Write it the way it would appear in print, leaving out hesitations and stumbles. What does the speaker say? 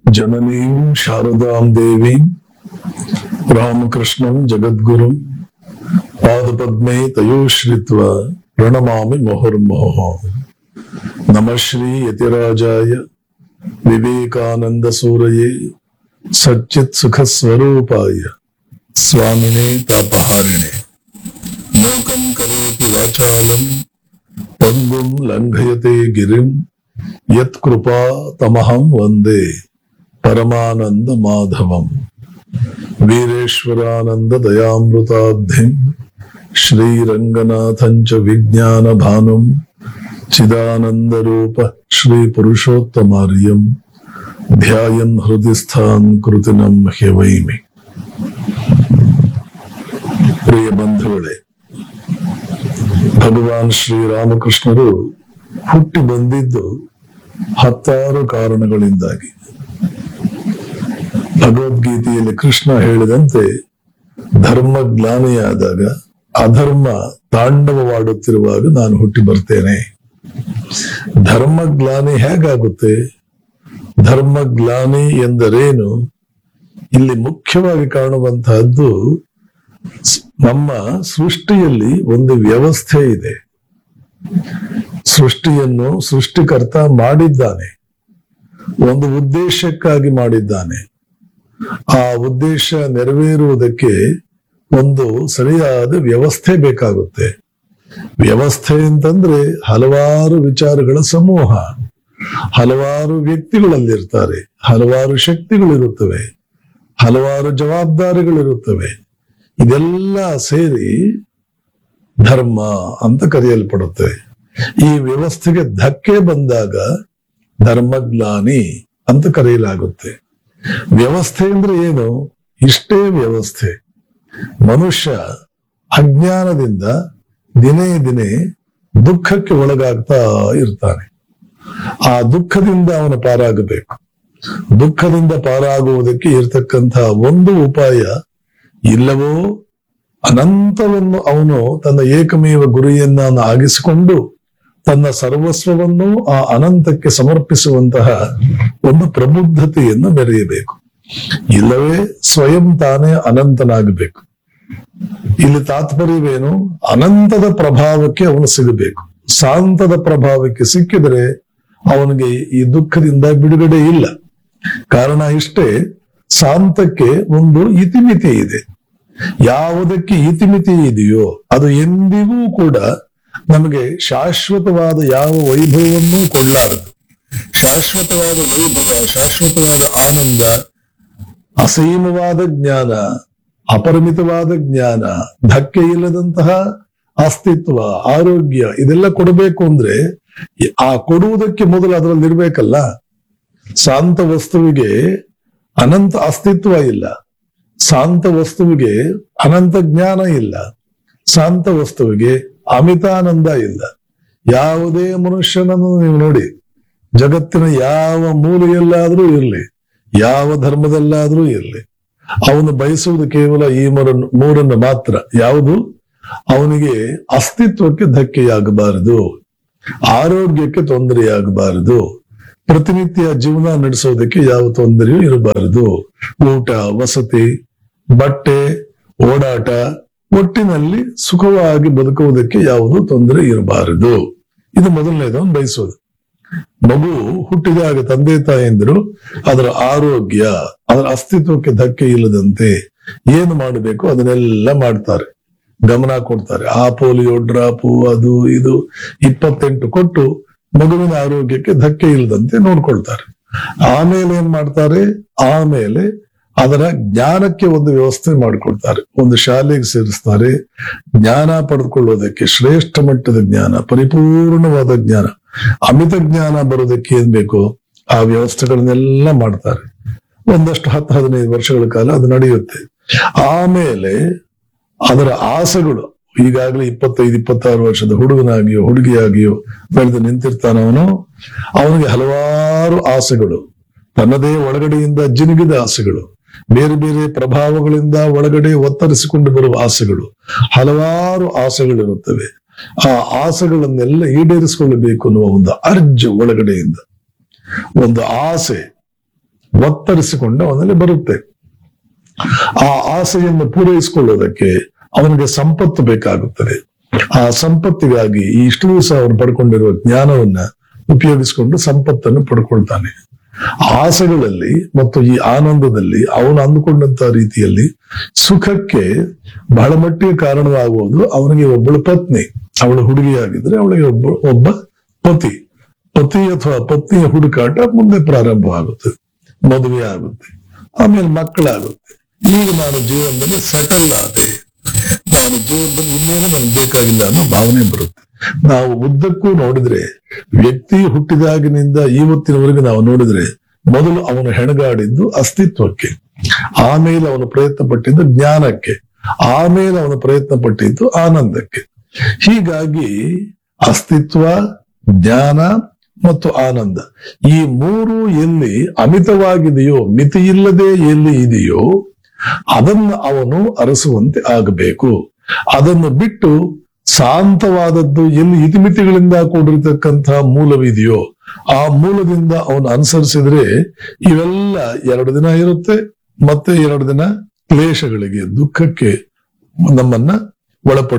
ಜನನೀಂ ಶಾರದಾಂ ದೇವೀಂ ರಾಮಕೃಷ್ಣಂ ಜಗದ್ಗುರುಂ ಪಾದಪದ್ಮೇ ತಯೋಶ್ರಿತ್ವ ಪ್ರಣಮಾಮಿ ಮುಹುರ್ಮುಹುಃ. ನಮಃ ಶ್ರೀ ಯತಿರಾಜಾಯ ವಿವೇಕಾನಂದ ಸೂರಯೇ ಸಚ್ಚಿತ್ ಸುಖ ಸ್ವರೂಪಾಯ ಸ್ವಾಮಿನೇ ತಾಪಹಾರಿಣೆ. ಮೂಕಂ ಕರೋತಿ ವಾಚಾಲಂ ಪಂಗುಂ ಲಂಘಯತೆ ಗಿರಿಂ ಯತ್ ಕೃಪಾ ತಮಹಂ ವಂದೇ ಪರಮಾನಂದ ಮಾಧವಂ. ವೀರೇಶ್ವರಾನಂದ ದಯಾಮೃತಾಬ್ಧಿಂ ಶ್ರೀರಂಗನಾಥಂಚ ವಿಜ್ಞಾನ ಭಾನುಂ ಚಿದಾನಂದ ರೂಪ ಶ್ರೀ ಪುರುಷೋತ್ತಮಾರ್ಯಂ ಧ್ಯಾಯನ್ ಹೃದಯ ಸ್ಥಾನ್ ಕೃತಿನಂ ಹ್ಯವೈಮಿ. ಪ್ರಿಯ ಬಂಧುಗಳೇ, ಭಗವಾನ್ ಶ್ರೀರಾಮಕೃಷ್ಣರು ಹುಟ್ಟಿ ಬಂದಿದ್ದು 10 ಕಾರಣಗಳಿಂದಾಗಿ. ಭಗವದ್ಗೀತೆಯಲ್ಲಿ ಕೃಷ್ಣ ಹೇಳಿದಂತೆ, ಧರ್ಮ ಗ್ಲಾನಿಯಾದಾಗ, ಅಧರ್ಮ ತಾಂಡವವಾಡುತ್ತಿರುವಾಗ ನಾನು ಹುಟ್ಟಿ ಬರ್ತೇನೆ. ಧರ್ಮ ಗ್ಲಾನಿ ಹೇಗಾಗುತ್ತೆ? ಧರ್ಮ ಗ್ಲಾನಿ ಎಂದರೇನು? ಇಲ್ಲಿ ಮುಖ್ಯವಾಗಿ ಕಾಣುವಂತಹದ್ದು, ನಮ್ಮ ಸೃಷ್ಟಿಯಲ್ಲಿ ಒಂದು ವ್ಯವಸ್ಥೆ ಇದೆ. ಸೃಷ್ಟಿಯನ್ನು ಸೃಷ್ಟಿಕರ್ತ ಮಾಡಿದ್ದಾನೆ, ಒಂದು ಉದ್ದೇಶಕ್ಕಾಗಿ ಮಾಡಿದ್ದಾನೆ. ಆ ಉದ್ದೇಶ ನೆರವೇರುವುದಕ್ಕೆ ಒಂದು ಸರಿಯಾದ ವ್ಯವಸ್ಥೆ ಬೇಕಾಗುತ್ತೆ. ವ್ಯವಸ್ಥೆ ಅಂತಂದ್ರೆ ಹಲವಾರು ವಿಚಾರಗಳ ಸಮೂಹ, ಹಲವಾರು ವ್ಯಕ್ತಿಗಳಲ್ಲಿರ್ತಾರೆ, ಹಲವಾರು ಶಕ್ತಿಗಳಿರುತ್ತವೆ, ಹಲವಾರು ಜವಾಬ್ದಾರಿಗಳಿರುತ್ತವೆ. ಇದೆಲ್ಲ ಸೇರಿ ಧರ್ಮ ಅಂತ ಕರೆಯಲ್ಪಡುತ್ತೆ. ಈ ವ್ಯವಸ್ಥೆಗೆ ಧಕ್ಕೆ ಬಂದಾಗ ಧರ್ಮಗ್ಲಾನಿ ಅಂತ ಕರೆಯಲಾಗುತ್ತೆ. ವ್ಯವಸ್ಥೆ ಅಂದ್ರೆ ಏನು? ಇಷ್ಟೇ ವ್ಯವಸ್ಥೆ. ಮನುಷ್ಯ ಅಜ್ಞಾನದಿಂದ ದಿನೇ ದಿನೇ ದುಃಖಕ್ಕೆ ಒಳಗಾಗ್ತಾ ಇರ್ತಾನೆ. ಆ ದುಃಖದಿಂದ ಅವನು ಪಾರಾಗಬೇಕು. ದುಃಖದಿಂದ ಪಾರಾಗುವುದಕ್ಕೆ ಇರತಕ್ಕಂತಹ ಒಂದು ಉಪಾಯ, ಇಲ್ಲವೋ ಅನಂತವನ್ನು ಅವನು ತನ್ನ ಏಕಮೇವ ಗುರಿಯನ್ನ ಆಗಿಸಿಕೊಂಡು ತನ್ನ ಸರ್ವಸ್ವವನ್ನು ಆ ಅನಂತಕ್ಕೆ ಸಮರ್ಪಿಸುವಂತಹ ಒಂದು ಪ್ರಬುದ್ಧತೆಯನ್ನು ಮೆರೆಯಬೇಕು. ಇಲ್ಲವೇ ಸ್ವಯಂ ತಾನೇ ಅನಂತನಾಗಬೇಕು. ಇಲ್ಲಿ ತಾತ್ಪರ್ಯವೇನು? ಅನಂತದ ಪ್ರಭಾವಕ್ಕೆ ಅವನು ಸಿಗಬೇಕು. ಶಾಂತದ ಪ್ರಭಾವಕ್ಕೆ ಸಿಕ್ಕಿದರೆ ಅವನಿಗೆ ಈ ದುಃಖದಿಂದ ಬಿಡುಗಡೆ ಇಲ್ಲ. ಕಾರಣ ಇಷ್ಟೇ, ಶಾಂತಕ್ಕೆ ಒಂದು ಇತಿಮಿತಿ ಇದೆ. ಯಾವುದಕ್ಕೆ ಇತಿಮಿತಿ ಇದೆಯೋ ಅದು ಎಂದಿಗೂ ಕೂಡ ನಮಗೆ ಶಾಶ್ವತವಾದ ಯಾವ ವೈಭವವನ್ನೂ ಕೊಡಲಾರದು. ಶಾಶ್ವತವಾದ ವೈಭವ, ಶಾಶ್ವತವಾದ ಆನಂದ, ಅಸೀಮವಾದ ಜ್ಞಾನ, ಅಪರಿಮಿತವಾದ ಜ್ಞಾನ, ಧಕ್ಕೆ ಇಲ್ಲದಂತಹ ಅಸ್ತಿತ್ವ, ಆರೋಗ್ಯ, ಇದೆಲ್ಲ ಕೊಡಬೇಕು ಅಂದ್ರೆ ಆ ಕೊಡುವುದಕ್ಕೆ ಮೊದಲು ಅದರಲ್ಲಿ ಇರ್ಬೇಕಲ್ಲ. ಶಾಂತ ವಸ್ತುವಿಗೆ ಅನಂತ ಅಸ್ತಿತ್ವ ಇಲ್ಲ, ಶಾಂತ ವಸ್ತುವಿಗೆ ಅನಂತ ಜ್ಞಾನ ಇಲ್ಲ, ಶಾಂತ ವಸ್ತುವಿಗೆ ಅಮಿತಾನಂದ ಇಲ್ಲ. ಯಾವುದೇ ಮನುಷ್ಯನನ್ನು ನೀವು ನೋಡಿ, ಜಗತ್ತಿನ ಯಾವ ಮೂಲೆಯಲ್ಲಾದ್ರೂ ಇರಲಿ, ಯಾವ ಧರ್ಮದಲ್ಲಾದ್ರೂ ಇರಲಿ, ಅವನು ಬಯಸುವುದು ಕೇವಲ ಈ ಮೂರನ್ನು ಮಾತ್ರ. ಯಾವುದು? ಅವನಿಗೆ ಅಸ್ತಿತ್ವಕ್ಕೆ ಧಕ್ಕೆಯಾಗಬಾರದು, ಆರೋಗ್ಯಕ್ಕೆ ತೊಂದರೆಯಾಗಬಾರದು, ಪ್ರತಿನಿತ್ಯ ಜೀವನ ನಡೆಸೋದಕ್ಕೆ ಯಾವ ತೊಂದರೆಯೂ ಇರಬಾರದು, ಊಟ, ವಸತಿ, ಬಟ್ಟೆ, ಓಡಾಟ, ಒಟ್ಟಿನಲ್ಲಿ ಸುಖವಾಗಿ ಬದುಕುವುದಕ್ಕೆ ಯಾವುದೂ ತೊಂದರೆ ಇರಬಾರದು. ಇದು ಮೊದಲನೇದವನು ಬಯಸೋದು. ಮಗು ಹುಟ್ಟಿದಾಗ ತಂದೆ ತಾಯಂದಿರು ಅದರ ಆರೋಗ್ಯ, ಅದರ ಅಸ್ತಿತ್ವಕ್ಕೆ ಧಕ್ಕೆ ಇಲ್ಲದಂತೆ ಏನು ಮಾಡಬೇಕು ಅದನ್ನೆಲ್ಲ ಮಾಡ್ತಾರೆ, ಗಮನ ಕೊಡ್ತಾರೆ. ಆ ಪೋಲಿಯೋ ಡ್ರಾಪು, ಅದು ಇದು 28 ಕೊಟ್ಟು ಮಗುವಿನ ಆರೋಗ್ಯಕ್ಕೆ ಧಕ್ಕೆ ಇಲ್ಲದಂತೆ ನೋಡ್ಕೊಳ್ತಾರೆ. ಆಮೇಲೆ ಏನ್ ಮಾಡ್ತಾರೆ? ಆಮೇಲೆ ಅದರ ಜ್ಞಾನಕ್ಕೆ ಒಂದು ವ್ಯವಸ್ಥೆ ಮಾಡಿಕೊಳ್ತಾರೆ. ಒಂದು ಶಾಲೆಗೆ ಸೇರಿಸ್ತಾರೆ. ಜ್ಞಾನ ಪಡೆದುಕೊಳ್ಳೋದಕ್ಕೆ ಶ್ರೇಷ್ಠ ಮಟ್ಟದ ಜ್ಞಾನ, ಪರಿಪೂರ್ಣವಾದ ಜ್ಞಾನ, ಅಮಿತ ಜ್ಞಾನ ಬರೋದಕ್ಕೆ ಏನ್ ಬೇಕೋ ಆ ವ್ಯವಸ್ಥೆಗಳನ್ನೆಲ್ಲ ಮಾಡ್ತಾರೆ. ಒಂದಷ್ಟು 10-15 ವರ್ಷಗಳ ಕಾಲ ಅದು ನಡೆಯುತ್ತೆ. ಆಮೇಲೆ ಅದರ ಆಸೆಗಳು, ಈಗಾಗಲೇ 25-26 ವರ್ಷದ ಹುಡುಗನಾಗಿಯೋ ಹುಡುಗಿಯಾಗಿಯೋ ಬೆಳೆದು ನಿಂತಿರ್ತಾನವನು, ಅವನಿಗೆ ಹಲವಾರು ಆಸೆಗಳು, ತನ್ನದೇ ಒಳಗಡೆಯಿಂದ ಜಿನುಗಿದ ಆಸೆಗಳು, ಬೇರೆ ಬೇರೆ ಪ್ರಭಾವಗಳಿಂದ ಒಳಗಡೆ ಒತ್ತರಿಸಿಕೊಂಡು ಬರುವ ಆಸೆಗಳು, ಹಲವಾರು ಆಸೆಗಳಿರುತ್ತವೆ. ಆ ಆಸೆಗಳನ್ನೆಲ್ಲ ಈಡೇರಿಸಿಕೊಳ್ಳಬೇಕು ಅನ್ನುವ ಒಂದು ಅರ್ಜು ಒಳಗಡೆಯಿಂದ, ಒಂದು ಆಸೆ ಒತ್ತರಿಸಿಕೊಂಡು ಅವನಲ್ಲಿ ಬರುತ್ತೆ. ಆ ಆಸೆಯನ್ನು ಪೂರೈಸಿಕೊಳ್ಳುವುದಕ್ಕೆ ಅವನಿಗೆ ಸಂಪತ್ತು ಬೇಕಾಗುತ್ತದೆ. ಆ ಸಂಪತ್ತಿಗಾಗಿ ಈ ಇಷ್ಟು ದಿವಸ ಅವನು ಪಡ್ಕೊಂಡಿರುವ ಜ್ಞಾನವನ್ನ ಉಪಯೋಗಿಸಿಕೊಂಡು ಸಂಪತ್ತನ್ನು ಪಡ್ಕೊಳ್ತಾನೆ. ಆಸೆಗಳಲ್ಲಿ ಮತ್ತು ಈ ಆನಂದದಲ್ಲಿ ಅವನು ಅಂದುಕೊಂಡಂತ ರೀತಿಯಲ್ಲಿ ಸುಖಕ್ಕೆ ಬಹಳ ಮಟ್ಟಿಗೆ ಕಾರಣವಾಗುವುದು ಅವನಿಗೆ ಒಬ್ಬಳು ಪತ್ನಿ. ಅವಳು ಹುಡುಗಿಯಾಗಿದ್ರೆ ಅವಳಿಗೆ ಒಬ್ಬ ಪತಿ ಅಥವಾ ಪತ್ನಿಯ ಹುಡುಕಾಟ ಮುಂದೆ ಪ್ರಾರಂಭವಾಗುತ್ತೆ, ಮದುವೆ ಆಗುತ್ತೆ, ಆಮೇಲೆ ಮಕ್ಕಳಾಗುತ್ತೆ. ಈಗ ನಾನು ಜೀವನದಲ್ಲಿ ಸೆಟಲ್ ಆದೆ, ನಾನು ಜೀವನದಲ್ಲಿ ಇನ್ನೇನು ನನಗೆ ಬೇಕಾಗಿಲ್ಲ ಅನ್ನೋ ಭಾವನೆ ಬರುತ್ತೆ. ನಾವು ಉದ್ದಕ್ಕೂ ನೋಡಿದ್ರೆ ವ್ಯಕ್ತಿ ಹುಟ್ಟಿದಾಗಿನಿಂದ ಇವತ್ತಿನವರೆಗೆ ನಾವು ನೋಡಿದ್ರೆ ಮೊದಲು ಅವನು ಹೆಣಗಾಡಿದ್ದು ಅಸ್ತಿತ್ವಕ್ಕೆ, ಆಮೇಲೆ ಅವನು ಪ್ರಯತ್ನ ಪಟ್ಟಿದ್ದು ಜ್ಞಾನಕ್ಕೆ, ಆಮೇಲೆ ಅವನು ಪ್ರಯತ್ನ ಪಟ್ಟಿದ್ದು ಆನಂದಕ್ಕೆ. ಹೀಗಾಗಿ ಅಸ್ತಿತ್ವ, ಜ್ಞಾನ ಮತ್ತು ಆನಂದ ಈ ಮೂರು ಎಲ್ಲಿ ಅಮಿತವಾಗಿದೆಯೋ, ಮಿತಿ ಇಲ್ಲದೆ ಎಲ್ಲಿ ಇದೆಯೋ ಅದನ್ನು ಅವನು ಅರಸುವಂತೆ ಆಗಬೇಕು. ಅದನ್ನು ಬಿಟ್ಟು ಶಾಂತವಾದದ್ದು ಎಲ್ಲಿ ಇತಿಮಿತಿಗಳಿಂದ ಕೂಡಿರ್ತಕ್ಕಂತಹ ಮೂಲವಿದೆಯೋ ಆ ಮೂಲದಿಂದ ಅವನು ಅನುಸರಿಸಿದ್ರೆ ಇವೆಲ್ಲ 2 ದಿನ ಇರುತ್ತೆ, ಮತ್ತೆ 2 ದಿನ ಕ್ಲೇಶಗಳಿಗೆ, ದುಃಖಕ್ಕೆ ನಮ್ಮನ್ನ ಒಳಪಡ